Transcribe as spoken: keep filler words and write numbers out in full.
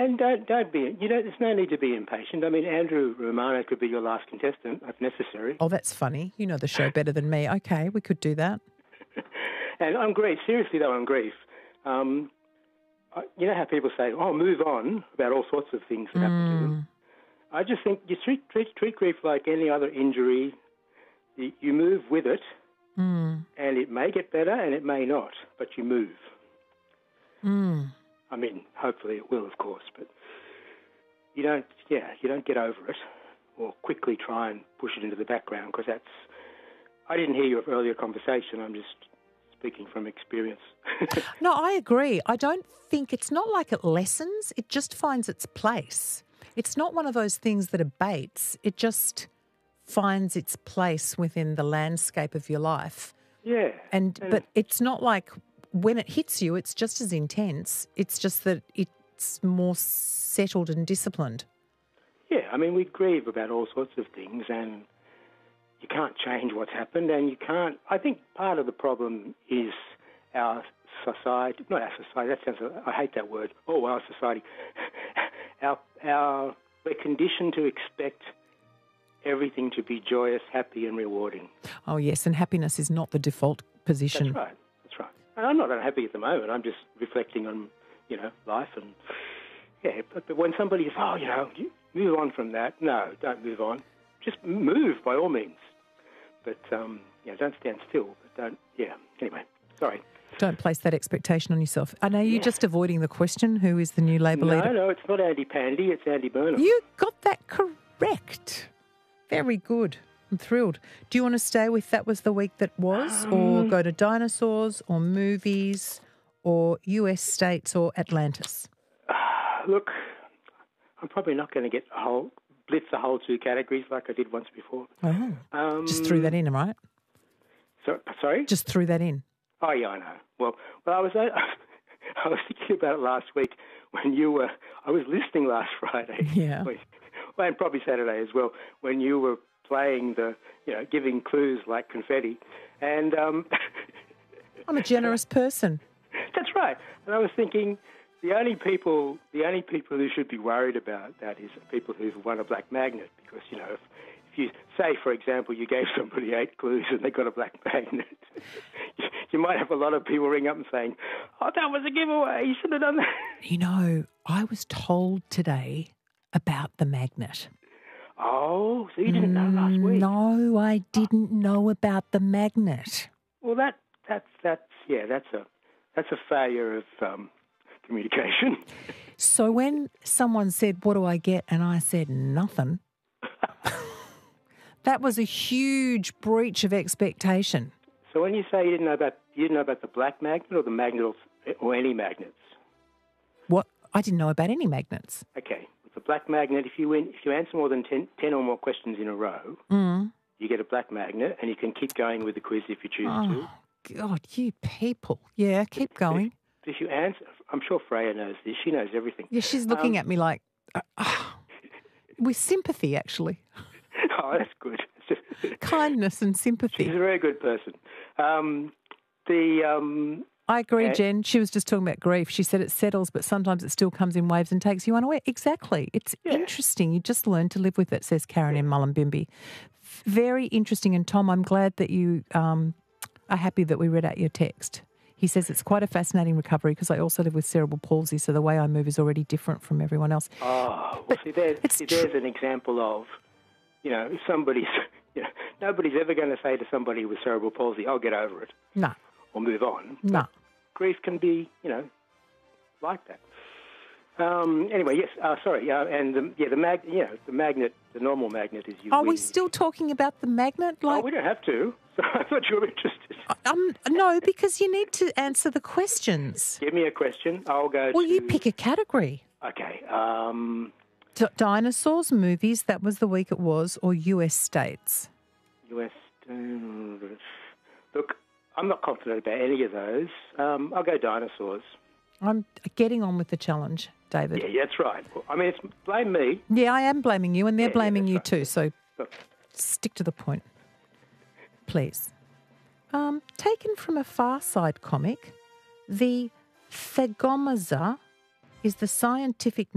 And don't don't be you know. There's no need to be impatient. I mean, Andrew Romano could be your last contestant if necessary. Oh, that's funny. You know the show better than me. Okay, we could do that. And on grief, seriously though, on grief, um, you know how people say, "Oh, move on" about all sorts of things that mm. happen to them. I just think you treat, treat treat grief like any other injury. You, you move with it, mm. and it may get better and it may not, but you move. Mm. I mean, hopefully it will, of course, but you don't, yeah, you don't get over it or quickly try and push it into the background because that's, I didn't hear your earlier conversation, I'm just speaking from experience. No, I agree. I don't think, it's not like it lessens, it just finds its place. It's not one of those things that abates, it just finds its place within the landscape of your life. Yeah. And, and but it's not like, when it hits you, it's just as intense. It's just that it's more settled and disciplined. Yeah, I mean, we grieve about all sorts of things and you can't change what's happened and you can't... I think part of the problem is our society... Not our society, that sounds... I hate that word. Oh, our society. our, our, we're conditioned to expect everything to be joyous, happy and rewarding. Oh, yes, and happiness is not the default position. That's right. And I'm not unhappy at the moment. I'm just reflecting on, you know, life and, yeah, but, but when somebody says, oh, you know, you move on from that. No, don't move on. Just move by all means. But, um, yeah, don't stand still. But don't, yeah, anyway, sorry. Don't place that expectation on yourself. And are you yeah. just avoiding the question, who is the new Labor no, leader? No, no, it's not Andy Pandy, it's Andy Burnham. You got that correct. Very good. I'm thrilled. Do you want to stay with that was the week that was um, or go to dinosaurs or movies or U S states or Atlantis? Uh, look, I'm probably not going to get a whole, blitz the whole two categories like I did once before. Oh, um, just threw that in, right? So, sorry? Just threw that in. Oh, yeah, I know. Well, well, I was uh, I was thinking about it last week when you were, I was listening last Friday. Yeah. When, well, and probably Saturday as well, when you were playing the, you know, giving clues like confetti. And um, I'm a generous person. That's right. And I was thinking the only people the only people who should be worried about that is people who've won a black magnet because, you know, if, if you say, for example, you gave somebody eight clues and they got a black magnet, you might have a lot of people ring up and saying, oh, that was a giveaway, you should have done that. You know, I was told today about the magnet. Oh, so you didn't know last week? No, I didn't know about the magnet. Well, that that's that's yeah, that's a that's a failure of um, communication. So when someone said, "What do I get?" and I said nothing, that was a huge breach of expectation. So when you say you didn't know about you didn't know about the black magnet or the magnet or, or any magnets? What? I didn't know about any magnets. Okay. The black magnet, if you win, if you answer more than ten, ten or more questions in a row, mm. you get a black magnet and you can keep going with the quiz if you choose oh, to. God, you people. Yeah, keep going. If, if you answer, I'm sure Freya knows this. She knows everything. Yeah, she's looking um, at me like, uh, uh, with sympathy, actually. Oh, that's good. Kindness and sympathy. She's a very good person. Um, the... Um, I agree, Jen. She was just talking about grief. She said it settles, but sometimes it still comes in waves and takes you unaware. Exactly. It's yeah. interesting. You just learn to live with it, says Karen yeah. in Mullumbimby. Very interesting. And Tom, I'm glad that you um, are happy that we read out your text. He says it's quite a fascinating recovery because I also live with cerebral palsy, so the way I move is already different from everyone else. Oh, well, see, there's, see, there's an example of, you know, if somebody's, you know, nobody's ever going to say to somebody with cerebral palsy, I'll get over it. No. Or move on. No. Grief can be, you know, like that. Um, anyway, yes, uh, sorry, uh, and the, yeah, the mag, you know, the magnet, the normal magnet is you. Are win. we still talking about the magnet? Like, oh, we don't have to. So I thought you were interested. Um, no, because you need to answer the questions. Give me a question. I'll go. Well, to... you pick a category. Okay. Um, D- dinosaurs, movies. That was the week it was, or U S states. U S. Uh, look. I'm not confident about any of those. Um, I'll go dinosaurs. I'm getting on with the challenge, David. Yeah, yeah, that's right. I mean, it's blame me. Yeah, I am blaming you, and they're yeah, blaming yeah, you right. too. So Look. Stick to the point, please. Um, taken from a Far Side comic, the Thagomaza is the scientific